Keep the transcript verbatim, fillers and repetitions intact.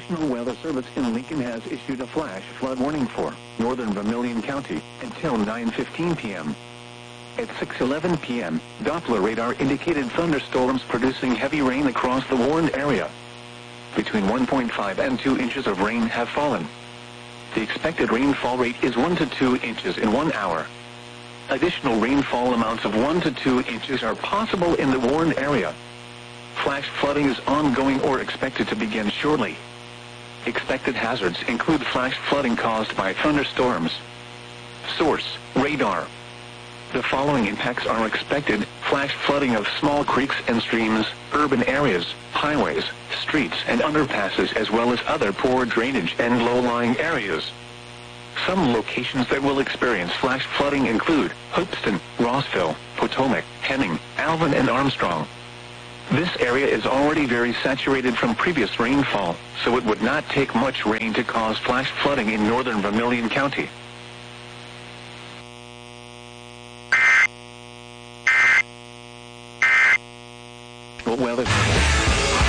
National Weather Service in Lincoln has issued a flash flood warning for northern Vermilion County until nine fifteen p m At six eleven p m, Doppler radar indicated thunderstorms producing heavy rain across the warned area. Between one point five and two inches of rain have fallen. The expected rainfall rate is one to two inches in one hour. Additional rainfall amounts of one to two inches are possible in the warned area. Flash flooding is ongoing or expected to begin shortly. Expected hazards include flash flooding caused by thunderstorms. Source: radar. The following impacts are expected: flash flooding of small creeks and streams, urban areas, highways, streets and underpasses, as well as other poor drainage and low-lying areas. Some locations that will experience flash flooding include Hoopeston, Rossville, Potomac, Henning, Alvin and Armstrong. This area is already very saturated from previous rainfall, so it would not take much rain to cause flash flooding in northern Vermilion County. Weather.